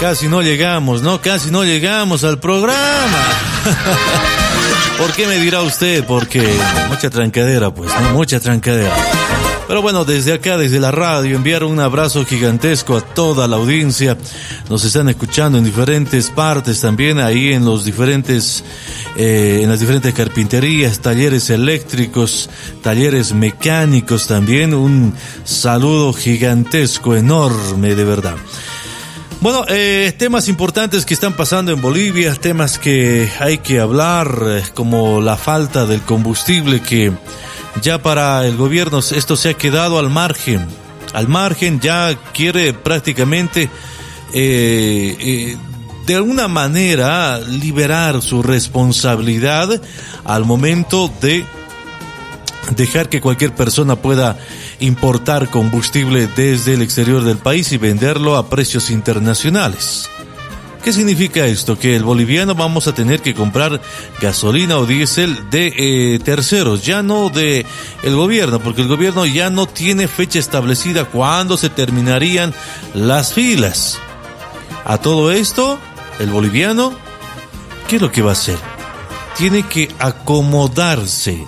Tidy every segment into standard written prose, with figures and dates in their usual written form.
Casi no llegamos, ¿no? Casi no llegamos al programa. ¿Por qué me dirá usted? Porque mucha trancadera, pues, ¿no? Mucha trancadera. Pero bueno, desde acá, desde la radio, enviar un abrazo gigantesco a toda la audiencia. Nos están escuchando en diferentes partes también, ahí en los diferentes, en las diferentes carpinterías, talleres eléctricos, talleres mecánicos también. Un saludo gigantesco, enorme, de verdad. Bueno, temas importantes que están pasando en Bolivia, temas que hay que hablar, como la falta del combustible, que ya para el gobierno esto se ha quedado al margen, ya quiere prácticamente de alguna manera liberar su responsabilidad al momento de dejar que cualquier persona pueda importar combustible desde el exterior del país y venderlo a precios internacionales. ¿Qué significa esto? Que el boliviano vamos a tener que comprar gasolina o diésel de terceros, ya no de el gobierno, porque el gobierno ya no tiene fecha establecida cuándo se terminarían las filas. A todo esto, el boliviano, ¿qué es lo que va a hacer? Tiene que acomodarse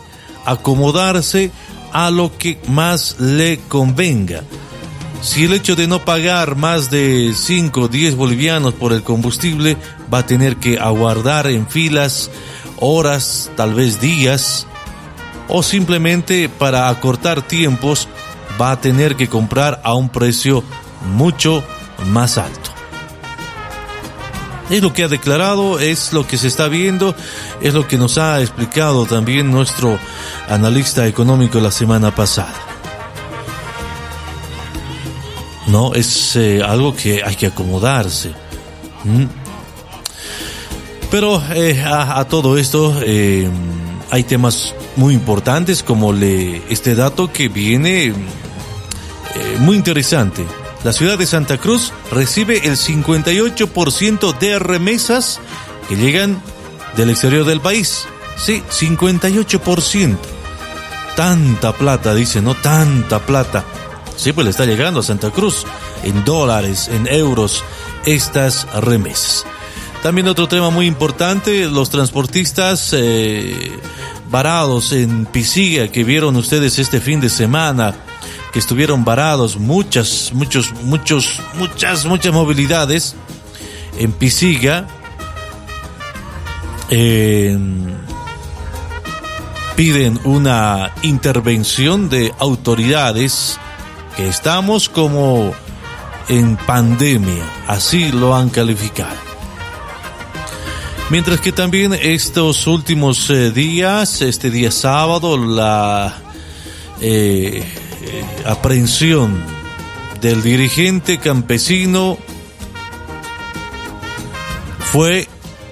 a lo que más le convenga. Si el hecho de no pagar más de 5 o 10 bolivianos por el combustible, va a tener que aguardar en filas horas, tal vez días, o simplemente para acortar tiempos va a tener que comprar a un precio mucho más alto. Es lo que ha declarado, es lo que se está viendo, es lo que nos ha explicado también nuestro analista económico la semana pasada. No, es algo que hay que acomodarse. Pero a todo esto hay temas muy importantes, como este dato que viene muy interesante. La ciudad de Santa Cruz recibe el 58% de remesas que llegan del exterior del país. Sí, 58%. Tanta plata, dice, ¿no? Tanta plata. Sí, pues le está llegando a Santa Cruz en dólares, en euros, estas remesas. También otro tema muy importante, los transportistas varados en Pisiga, que vieron ustedes este fin de semana, que estuvieron varados muchas movilidades en Pisiga, piden una intervención de autoridades, que estamos como en pandemia, así lo han calificado. Mientras que también estos últimos días, este día sábado, la aprehensión del dirigente campesino fue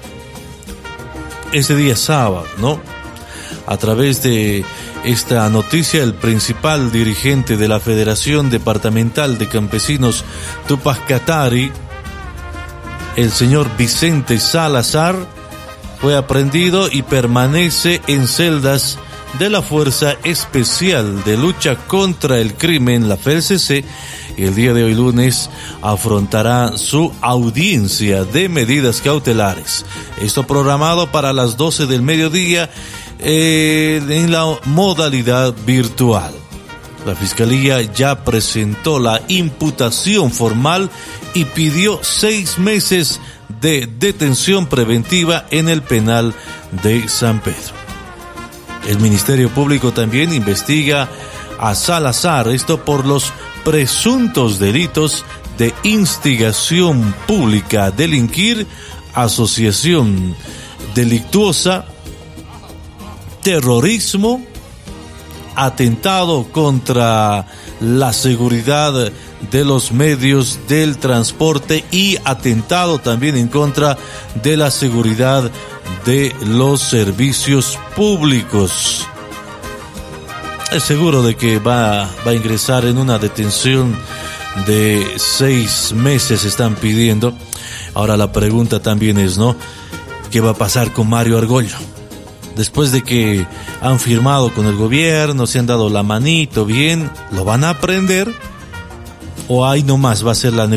ese día sábado, ¿no? A través de esta noticia, el principal dirigente de la Federación Departamental de Campesinos Tupac Katari, el señor Vicente Salazar, fue aprehendido y permanece en celdas de la Fuerza Especial de Lucha contra el Crimen, la FELCC, y el día de hoy lunes afrontará su audiencia de medidas cautelares. Esto programado para las 12 del mediodía en la modalidad virtual. La Fiscalía ya presentó la imputación formal y pidió 6 meses de detención preventiva en el penal de San Pedro. El Ministerio Público también investiga a Salazar, esto por los presuntos delitos de instigación pública a delinquir, asociación delictuosa, terrorismo, atentado contra la seguridad de los medios del transporte y atentado también en contra de la seguridad de los servicios públicos. Es seguro de que va a ingresar en una detención de 6 meses, están pidiendo. Ahora la pregunta también es, ¿no? ¿Qué va a pasar con Mario Argollo? Después de que han firmado con el gobierno, se han dado la manito bien, ¿lo van a aprender? ¿O ahí nomás va a ser la